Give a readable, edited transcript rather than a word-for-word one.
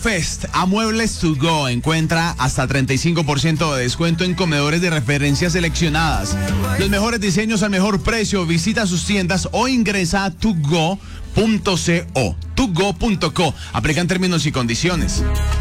Fest a Muebles to Go encuentra hasta 35% de descuento en comedores de referencia seleccionadas. Los mejores diseños al mejor precio. Visita sus tiendas o ingresa a togo.co. Aplican términos y condiciones.